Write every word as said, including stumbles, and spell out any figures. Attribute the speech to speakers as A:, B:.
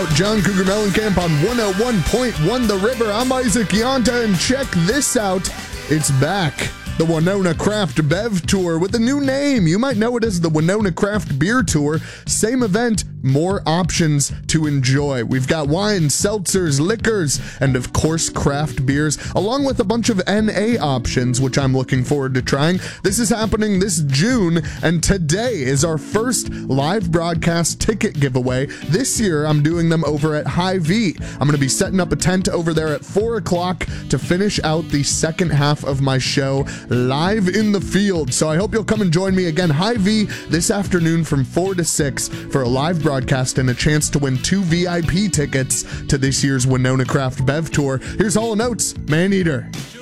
A: out John Cougar Mellencamp on one oh one point one The River. I'm Isaac Yonta, and check this out. It's back. The Winona Craft Bev Tour with a new name. You might know it as the Winona Craft Beer Tour. Same event, more options to enjoy. We've got wines, seltzers, liquors, and of course craft beers, along with a bunch of N A options, which I'm looking forward to trying. This is happening this June, and today is our first live broadcast ticket giveaway. This year, I'm doing them over at Hy-Vee. I'm going to be setting up a tent over there at four o'clock to finish out the second half of my show live in the field. So I hope you'll come and join me again, Hy-Vee, this afternoon from four to six for a live broadcast. broadcast and a chance to win two V I P tickets to this year's Winona Craft Bev Tour. Here's Hall and Oates, Man Eater.